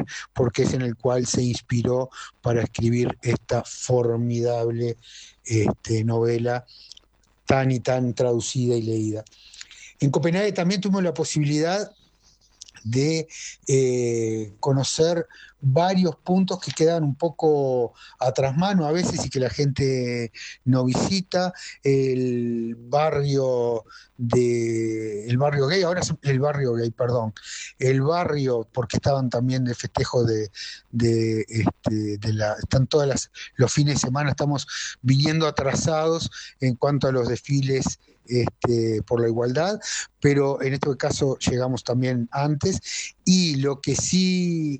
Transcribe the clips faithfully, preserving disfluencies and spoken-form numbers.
porque es en el cual se inspiró para escribir esta formidable este, novela tan y tan traducida y leída. En Copenhague también tuvimos la posibilidad de eh, conocer varios puntos que quedan un poco a trasmano a veces y que la gente no visita. El barrio de el barrio gay, ahora es el barrio gay, perdón, el barrio, porque estaban también de festejo de, de, este, de la, están todas las, los fines de semana, estamos viniendo atrasados en cuanto a los desfiles Este, por la igualdad, pero en este caso llegamos también antes, y lo que sí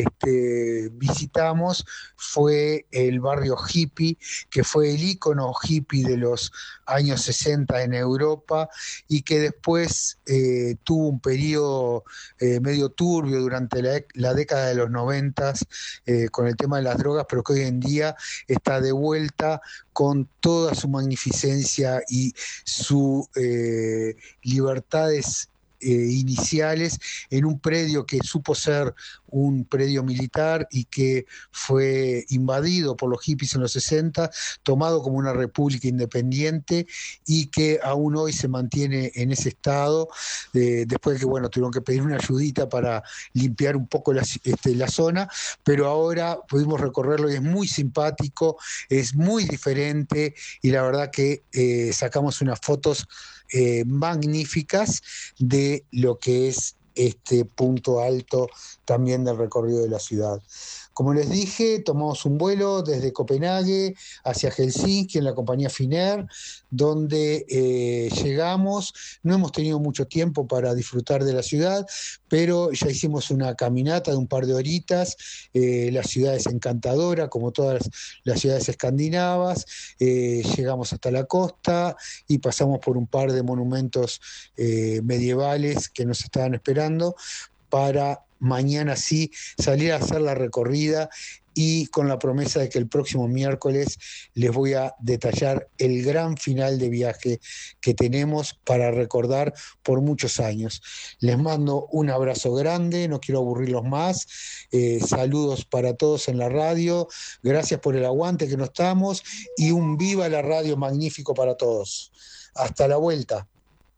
este, visitamos fue el barrio hippie, que fue el ícono hippie de los años sesenta en Europa y que después eh, tuvo un periodo eh, medio turbio durante la, la década de los noventas eh, con el tema de las drogas, pero que hoy en día está de vuelta con toda su magnificencia y sus eh, libertades eh, iniciales en un predio que supo ser un predio militar y que fue invadido por los hippies en los sesenta, tomado como una república independiente y que aún hoy se mantiene en ese estado, eh, después de que bueno, tuvieron que pedir una ayudita para limpiar un poco la, este, la zona, pero ahora pudimos recorrerlo y es muy simpático, es muy diferente y la verdad que eh, sacamos unas fotos eh, magníficas de lo que es este punto alto también del recorrido de la ciudad. Como les dije, tomamos un vuelo desde Copenhague hacia Helsinki en la compañía Finnair, donde eh, llegamos. No hemos tenido mucho tiempo para disfrutar de la ciudad, pero ya hicimos una caminata de un par de horitas. Eh, la ciudad es encantadora, como todas las ciudades escandinavas. Eh, llegamos hasta la costa y pasamos por un par de monumentos eh, medievales que nos estaban esperando para mañana sí salir a hacer la recorrida y con la promesa de que el próximo miércoles les voy a detallar el gran final de viaje que tenemos para recordar por muchos años. Les mando un abrazo grande, no quiero aburrirlos más, eh, saludos para todos en la radio, gracias por el aguante que nos damos y un viva la radio magnífico para todos. Hasta la vuelta.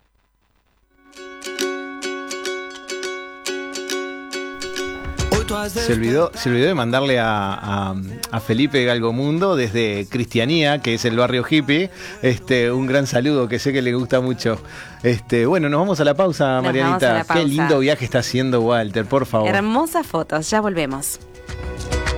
Se olvidó, se olvidó de mandarle a, a, a Felipe Galgomundo desde Cristianía, que es el barrio hippie, este, un gran saludo que sé que le gusta mucho. Este, bueno, nos vamos a la pausa, nos Marianita. La pausa. Qué lindo viaje está haciendo Walter, por favor. Hermosas fotos, ya volvemos.